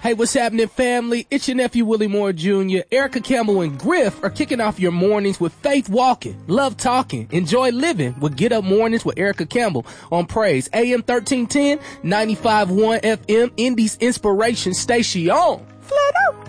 Hey, what's happening, family? It's your nephew, Willie Moore Jr. Erica Campbell and Griff are kicking off your mornings with Faith Walking, Love Talking, Enjoy Living with Get Up Mornings with Erica Campbell on Praise, AM 1310, 95.1 FM, Indy's Inspiration Station. Flat out.